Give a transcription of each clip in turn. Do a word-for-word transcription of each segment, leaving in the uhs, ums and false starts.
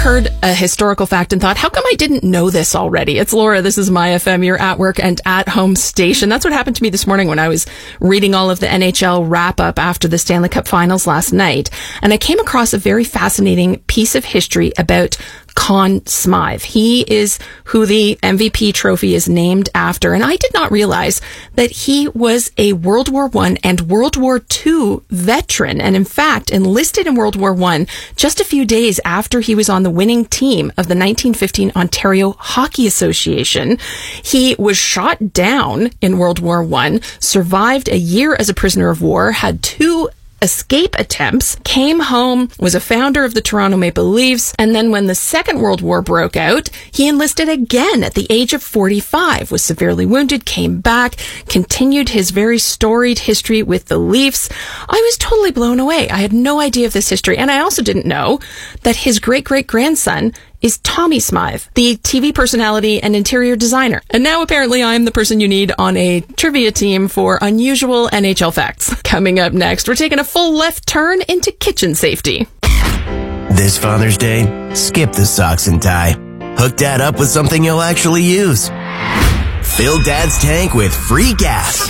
heard a historical fact and thought, how come I didn't know this already? It's Laura. This is My F M, your at work and at home station. That's what happened to me this morning when I was reading all of the N H L wrap up after the Stanley Cup Finals last night. And I came across a very fascinating piece of history about Conn Smythe. He is who the M V P trophy is named after. And I did not realize that he was a World War One and World War Two veteran. And in fact, enlisted in World War One just a few days after he was on the winning team of the nineteen fifteen Ontario Hockey Association. He was shot down in World War One, survived a year as a prisoner of war, had two escape attempts, came home, was a founder of the Toronto Maple Leafs, and then when the Second World War broke out, he enlisted again at the age of forty-five, was severely wounded, came back, continued his very storied history with the Leafs. I was totally blown away. I had no idea of this history, and I also didn't know that his great-great-grandson is Tommy Smythe, the T V personality and interior designer. And now apparently I'm the person you need on a trivia team for unusual N H L facts. Coming up next, we're taking a full left turn into kitchen safety. This Father's Day, skip the socks and tie. Hook Dad up with something you'll actually use. Fill Dad's tank with free gas.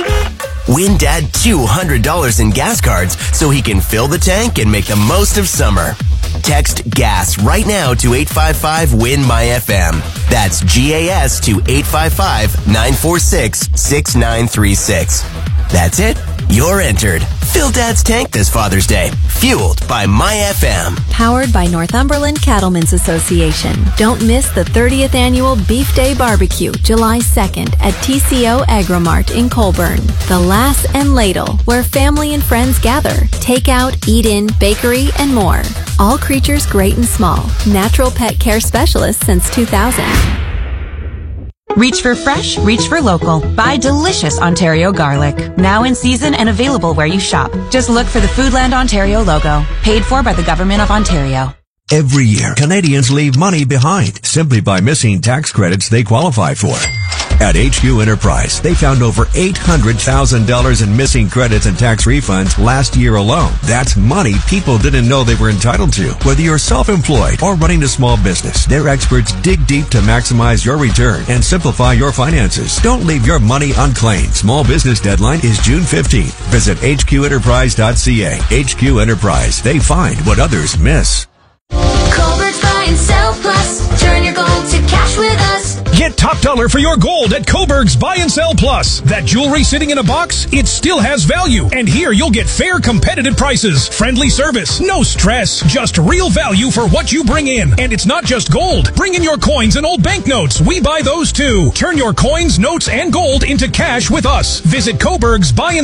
Win Dad two hundred dollars in gas cards so he can fill the tank and make the most of summer. Text GAS right now to eight five five win my F M. That's G A S to eight five five, nine four six, six nine three six. That's it. You're entered. Fill Dad's tank this Father's Day. Fueled by My F M. Powered by Northumberland Cattlemen's Association. Don't miss the thirtieth Annual Beef Day Barbecue, July second at T C O Agrimart in Colborne. The Lass and Ladle, where family and friends gather. Takeout, eat-in, bakery, and more. All creatures great and small. Natural pet care specialist since two thousand. Reach for fresh, reach for local. Buy delicious Ontario garlic. Now in season and available where you shop. Just look for the Foodland Ontario logo. Paid for by the Government of Ontario. Every year, Canadians leave money behind simply by missing tax credits they qualify for. At H Q Enterprise, they found over eight hundred thousand dollars in missing credits and tax refunds last year alone. That's money people didn't know they were entitled to. Whether you're self-employed or running a small business, their experts dig deep to maximize your return and simplify your finances. Don't leave your money unclaimed. Small business deadline is June fifteenth. Visit H Q enterprise dot C A. H Q Enterprise. They find what others miss. Cobert's Buy and Sell Plus. Turn your gold to cash with us. Get top dollar for your gold at Coberg's Buy and Sell Plus. That jewelry sitting in a box, it still has value. And here you'll get fair, competitive prices, friendly service, no stress, just real value for what you bring in. And it's not just gold. Bring in your coins and old banknotes. We buy those too. Turn your coins, notes, and gold into cash with us. Visit Coberg's Buy and